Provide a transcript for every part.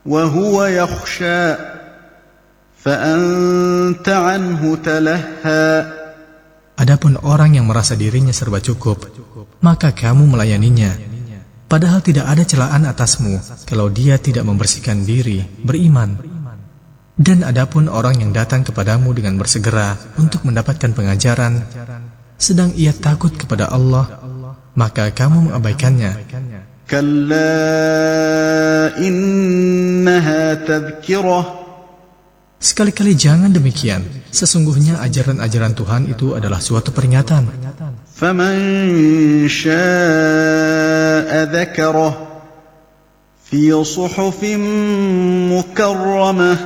وهو يخشى فأنت عنه تلهى. Adapun orang yang merasa dirinya serba cukup, maka kamu melayaninya, padahal tidak ada celaan atasmu kalau dia tidak membersihkan diri, beriman. Dan adapun orang yang datang kepadamu dengan bersegera untuk mendapatkan pengajaran, sedang ia takut kepada Allah, maka kamu mengabaikannya. كلا إنها تذكرة. Sekali-kali jangan demikian. Sesungguhnya ajaran-ajaran Tuhan itu adalah suatu peringatan. فمن شاء ذكره في صحف مكرمة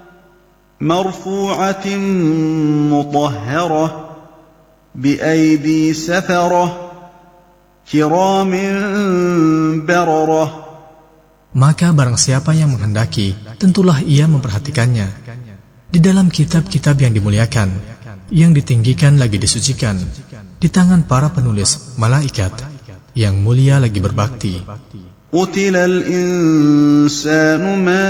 مرفوعة مطهرة بأيدي سفرة كرام بررة. Maka barang siapa yang menghendaki, tentulah ia memperhatikannya di dalam kitab-kitab yang dimuliakan, yang ditinggikan lagi disucikan, di tangan para penulis malaikat yang mulia lagi berbakti. قتل الإنسان ما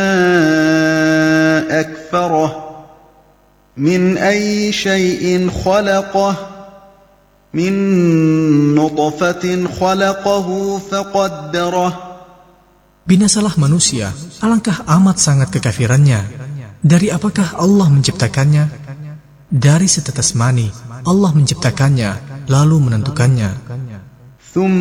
أكفره من أي شيء خلقه من نطفة خلقه فقدره. Binasalah manusia, alangkah amat sangat kekafirannya. Dari apakah Allah menciptakannya? Dari setetes mani, Allah menciptakannya, lalu menentukannya.